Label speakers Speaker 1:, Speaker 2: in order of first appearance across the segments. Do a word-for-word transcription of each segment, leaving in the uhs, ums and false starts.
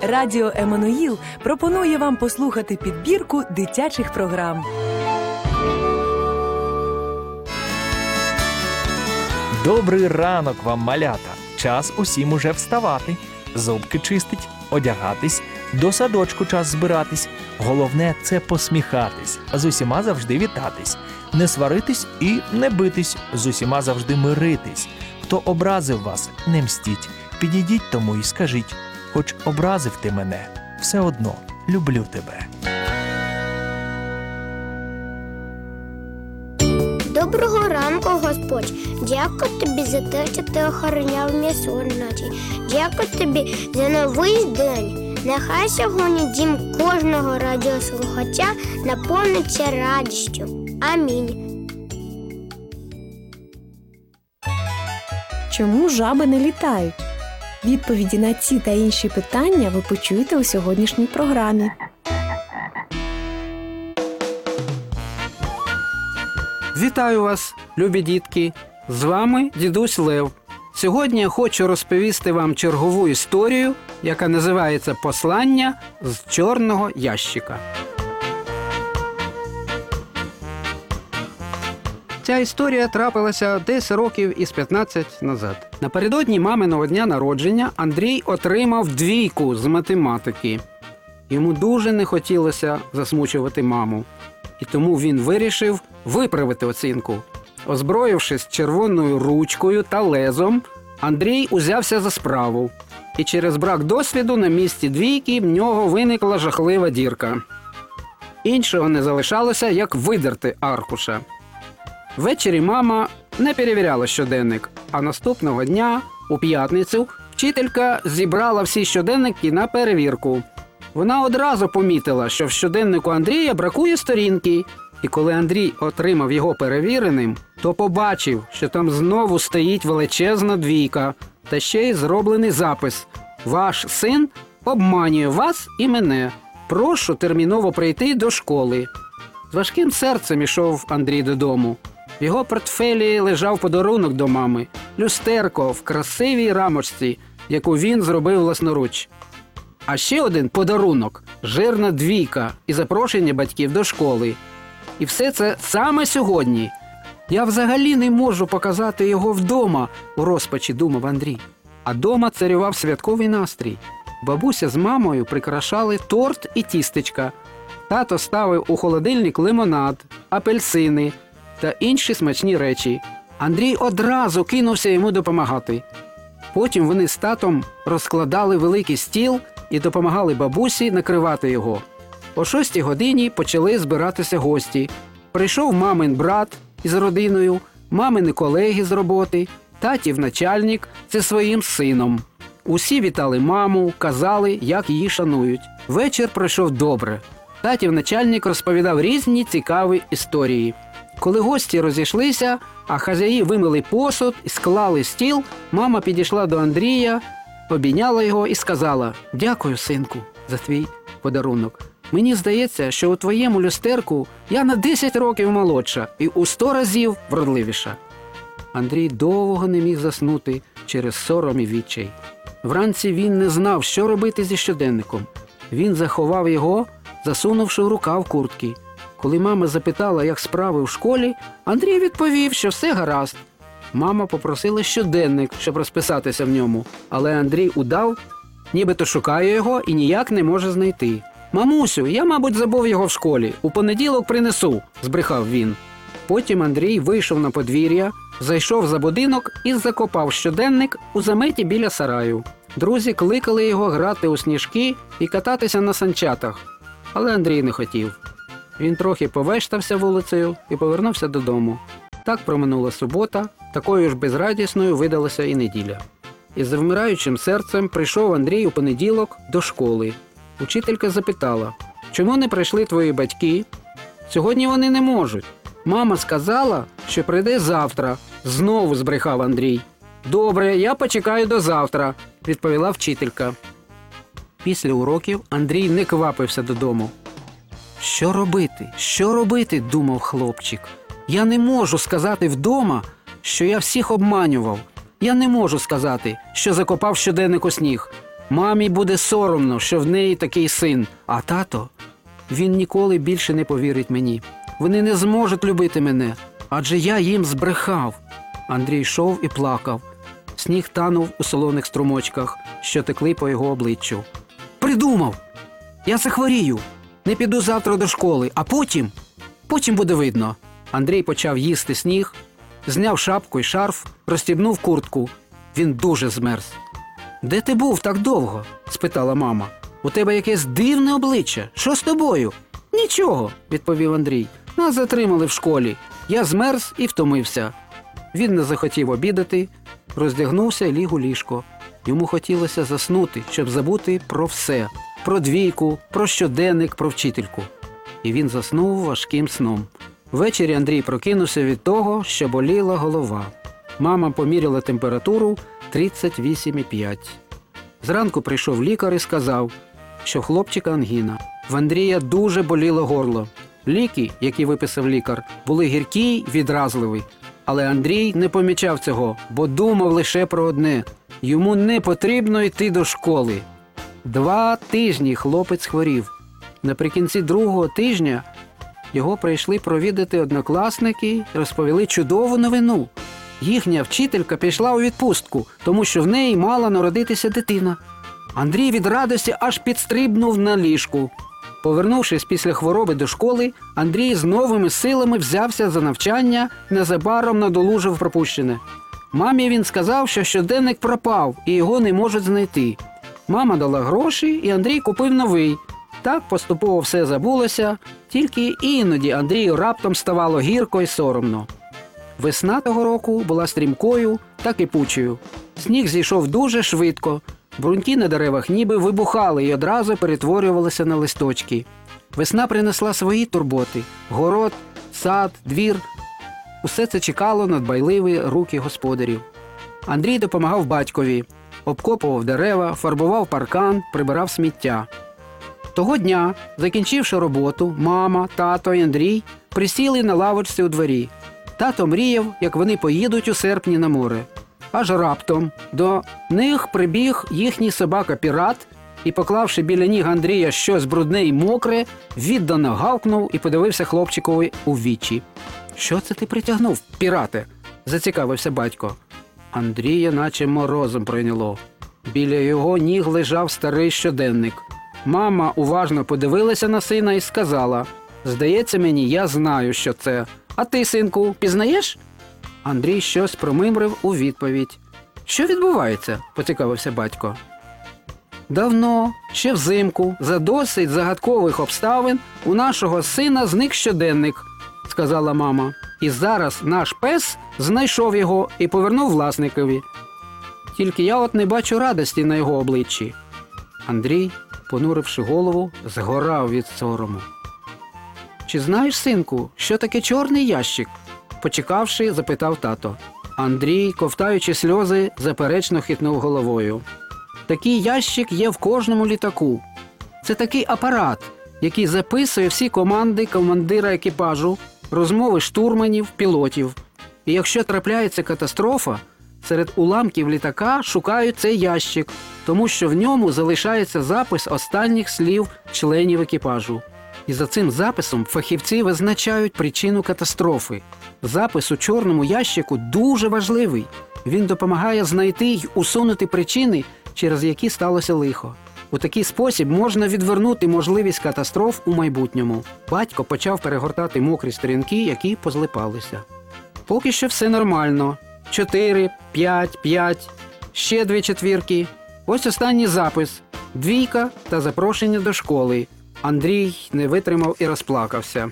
Speaker 1: Радіо Еммануїл пропонує вам послухати підбірку дитячих програм.
Speaker 2: Добрий ранок вам, малята! Час усім уже вставати, зубки чистить, одягатись, до садочку час збиратись. Головне – це посміхатись, з усіма завжди вітатись, не сваритись і не битись, з усіма завжди миритись. Хто образив вас, не мстіть, підійдіть тому і скажіть, хоч образив ти мене, все одно люблю тебе.
Speaker 3: Доброго ранку, Господь. Дякую тобі за те, що ти охороняв мій сон вночі. Дякую тобі за новий день. Нехай сьогодні дім кожного радіослухача наповниться радістю. Амінь.
Speaker 4: Чому жаби не літають? Відповіді на ці та інші питання ви почуєте у сьогоднішній програмі.
Speaker 5: Вітаю вас, любі дітки! З вами дідусь Лев. Сьогодні я хочу розповісти вам чергову історію, яка називається «Послання з чорного ящика». Ця історія трапилася десь років із п'ятнадцять назад. Напередодні маминого дня народження Андрій отримав двійку з математики. Йому дуже не хотілося засмучувати маму. І тому він вирішив виправити оцінку. Озброївшись червоною ручкою та лезом, Андрій узявся за справу. І через брак досвіду на місці двійки в нього виникла жахлива дірка. Іншого не залишалося, як видерти аркуша. Ввечері мама не перевіряла щоденник, а наступного дня, у п'ятницю, вчителька зібрала всі щоденники на перевірку. Вона одразу помітила, що в щоденнику Андрія бракує сторінки. І коли Андрій отримав його перевіреним, то побачив, що там знову стоїть величезна двійка, та ще й зроблений запис «Ваш син обманює вас і мене. Прошу терміново прийти до школи». З важким серцем ішов Андрій додому. В його портфелі лежав подарунок до мами – люстерко в красивій рамочці, яку він зробив власноруч. А ще один подарунок – жирна двійка і запрошення батьків до школи. І все це саме сьогодні. Я взагалі не можу показати його вдома, у розпачі думав Андрій. А дома царював святковий настрій. Бабуся з мамою прикрашали торт і тістечка. Тато ставив у холодильник лимонад, апельсини та інші смачні речі. Андрій одразу кинувся йому допомагати. Потім вони з татом розкладали великий стіл і допомагали бабусі накривати його. О шостій годині почали збиратися гості. Прийшов мамин брат із родиною, мамини колеги з роботи, татів начальник зі своїм сином. Усі вітали маму, казали, як її шанують. Вечір пройшов добре. Татів начальник розповідав різні цікаві історії. Коли гості розійшлися, а хазяї вимили посуд і склали стіл, мама підійшла до Андрія, обійняла його і сказала: «Дякую, синку, за твій подарунок. Мені здається, що у твоєму люстерку я на десять років молодша і у сто разів вродливіша». Андрій довго не міг заснути через сором і відчай. Вранці він не знав, що робити зі щоденником. Він заховав його, засунувши в рукав куртки. Коли мама запитала, як справи в школі, Андрій відповів, що все гаразд. Мама попросила щоденник, щоб розписатися в ньому, але Андрій удав, нібито шукає його і ніяк не може знайти. «Мамусю, я, мабуть, забув його в школі. У понеділок принесу», – збрехав він. Потім Андрій вийшов на подвір'я, зайшов за будинок і закопав щоденник у заметі біля сараю. Друзі кликали його грати у сніжки і кататися на санчатах, але Андрій не хотів. Він трохи повештався вулицею і повернувся додому. Так проминула субота, такою ж безрадісною видалася і неділя. Із завмираючим серцем прийшов Андрій у понеділок до школи. Учителька запитала: «Чому не прийшли твої батьки?» «Сьогодні вони не можуть. Мама сказала, що прийде завтра», – знову збрехав Андрій. «Добре, я почекаю до завтра», – відповіла вчителька. Після уроків Андрій не квапився додому. «Що робити? Що робити?» – думав хлопчик. «Я не можу сказати вдома, що я всіх обманював. Я не можу сказати, що закопав щоденник у сніг. Мамі буде соромно, що в неї такий син. А тато, він ніколи більше не повірить мені. Вони не зможуть любити мене, адже я їм збрехав. Андрій йшов і плакав. Сніг танув у солоних струмочках, що текли по його обличчю. Придумав! Я захворію. Не піду завтра до школи, а потім, потім буде видно. Андрій почав їсти сніг, зняв шапку і шарф, розстібнув куртку. Він дуже змерз. «Де ти був так довго?» – спитала мама. «У тебе якесь дивне обличчя. Що з тобою?» «Нічого», – відповів Андрій. «Нас затримали в школі. Я змерз і втомився». Він не захотів обідати, роздягнувся і ліг у ліжко. Йому хотілося заснути, щоб забути про все. Про двійку, про щоденник, про вчительку. І він заснув важким сном. Ввечері Андрій прокинувся від того, що боліла голова. Мама поміряла температуру тридцять вісім і п'ять. Зранку прийшов лікар і сказав, що в хлопчика ангіна. В Андрія дуже боліло горло. Ліки, які виписав лікар, були гіркі й відразливі. Але Андрій не помічав цього, бо думав лише про одне – йому не потрібно йти до школи. Два тижні хлопець хворів. Наприкінці другого тижня його прийшли провідати однокласники і розповіли чудову новину. Їхня вчителька пішла у відпустку, тому що в неї мала народитися дитина. Андрій від радості аж підстрибнув на ліжку. Повернувшись після хвороби до школи, Андрій з новими силами взявся за навчання і незабаром надолужив пропущене. Мамі він сказав, що щоденник пропав і його не можуть знайти. Мама дала гроші, і Андрій купив новий. Так поступово все забулося, тільки іноді Андрію раптом ставало гірко і соромно. Весна того року була стрімкою та кипучою. Сніг зійшов дуже швидко. Бруньки на деревах ніби вибухали і одразу перетворювалися на листочки. Весна принесла свої турботи. Город, сад, двір. Усе це чекало на дбайливі руки господарів. Андрій допомагав батькові. Обкопував дерева, фарбував паркан, прибирав сміття. Того дня, закінчивши роботу, мама, тато і Андрій присіли на лавочці у дворі. Тато мріяв, як вони поїдуть у серпні на море. Аж раптом до них прибіг їхній собака-пірат і, поклавши біля ніг Андрія щось брудне і мокре, віддано гавкнув і подивився хлопчикові у вічі. «Що це ти притягнув, пірате?» – зацікавився батько. Андрія наче морозом пройняло. Біля його ніг лежав старий щоденник. Мама уважно подивилася на сина і сказала: «Здається мені, я знаю, що це. А ти, синку, пізнаєш?» Андрій щось промимрив у відповідь. «Що відбувається?» – поцікавився батько. «Давно, ще взимку, за досить загадкових обставин, у нашого сина зник щоденник», – сказала мама. «І зараз наш пес знайшов його і повернув власникові. Тільки я от не бачу радості на його обличчі». Андрій, понуривши голову, згорав від сорому. «Чи знаєш, синку, що таке чорний ящик?» – почекавши, запитав тато. Андрій, ковтаючи сльози, заперечно хитнув головою. «Такий ящик є в кожному літаку. Це такий апарат, який записує всі команди командира екіпажу, розмови штурманів, пілотів. І якщо трапляється катастрофа, серед уламків літака шукають цей ящик, тому що в ньому залишається запис останніх слів членів екіпажу. І за цим записом фахівці визначають причину катастрофи. Запис у чорному ящику дуже важливий. Він допомагає знайти й усунути причини, через які сталося лихо. У такий спосіб можна відвернути можливість катастроф у майбутньому». Батько почав перегортати мокрі сторінки, які позлипалися. «Поки що все нормально. Чотири, п'ять, п'ять, ще дві четвірки. Ось останній запис. Двійка та запрошення до школи». Андрій не витримав і розплакався.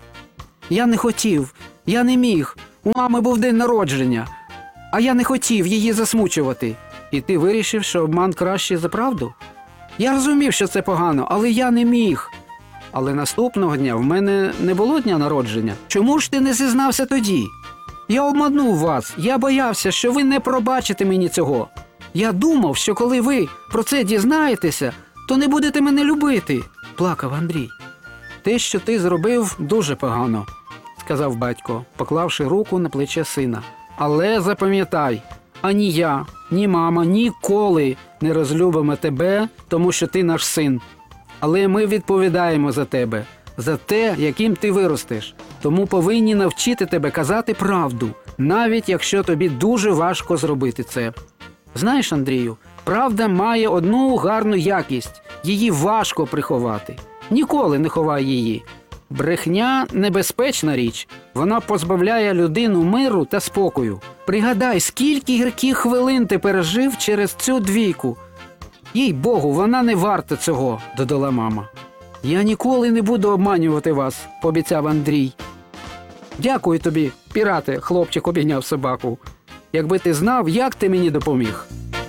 Speaker 5: «Я не хотів, я не міг. У мами був день народження. А я не хотів її засмучувати». «І ти вирішив, що обман краще за правду?» «Я розумів, що це погано, але я не міг». «Але наступного дня в мене не було дня народження. Чому ж ти не зізнався тоді?» «Я обманув вас. Я боявся, що ви не пробачите мені цього. Я думав, що коли ви про це дізнаєтеся, то не будете мене любити», – плакав Андрій. «Те, що ти зробив, дуже погано», – сказав батько, поклавши руку на плече сина. «Але запам'ятай, ані я, ні мама ніколи не розлюбимо тебе, тому що ти наш син. Але ми відповідаємо за тебе, за те, яким ти виростеш. Тому повинні навчити тебе казати правду, навіть якщо тобі дуже важко зробити це. Знаєш, Андрію, правда має одну гарну якість – її важко приховати. Ніколи не ховай її. Брехня – небезпечна річ. Вона позбавляє людину миру та спокою. Пригадай, скільки гірких хвилин ти пережив через цю двійку. Їй-богу, вона не варта цього, додала мама. Я ніколи не буду обманювати вас, пообіцяв Андрій. Дякую тобі, пірате, хлопчик обійняв собаку. Якби ти знав, як ти мені допоміг.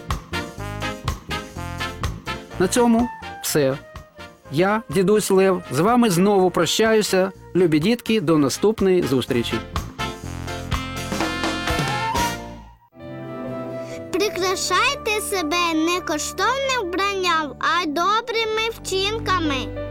Speaker 5: На цьому все. Я, дідусь Лев, з вами знову прощаюся. Любі дітки, до наступної зустрічі.
Speaker 3: Прикрашайте себе не коштовним вбранням, а добрими вчинками.